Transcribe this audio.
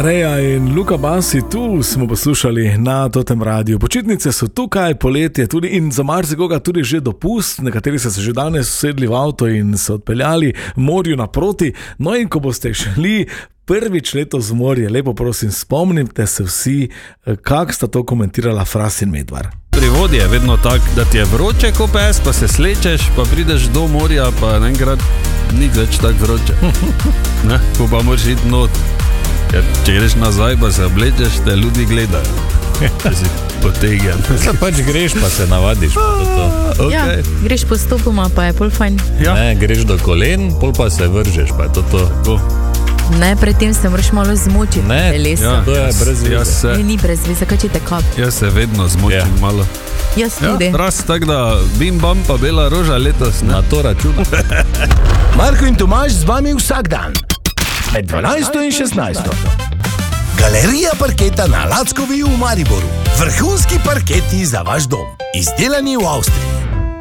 Areja in Luka Basi, tu smo poslušali na Totem radiju. Počitnice so tukaj, poletje tudi in za marsikoga tudi že dopust. Nekateri so se že danes usedli v avto in se odpeljali morju naproti. No in ko boste šli prvič letos z morje, lepo prosim, spomnite se vsi, kak sta to komentirala Fras in Medvar. Pri vodi je vedno tak, da ti je vroče ko pes, pa se slečeš, pa prideš do morja, pa enkrat ni več tak vroče. Ne, ko pa moraš iti not. Ker če greš nazaj, pa se oblečeš, te ljudi gledajo. Če si potegnjen. Ja, pač greš, pa se navadiš. Okay. Ja, greš postopoma, pa je pol fajn. Ja. Ne, greš do kolen, pol pa se vržeš, pa je to. Ne, predtem se moraš malo zmočiti. Ne, telesa. to je brez veze. Ni brez veze, kaj če te kap. Jaz se vedno zmočim malo. Jaz tudi. Raz tak, da bim bam pa bela roža letos. Na to računa. Marko in Tomaž z vami vsak dan. Med 12 in 16. Galerija parketa na Lackovi v Mariboru. Vrhunski parketi za vaš dom. Izdelani v Avstriji.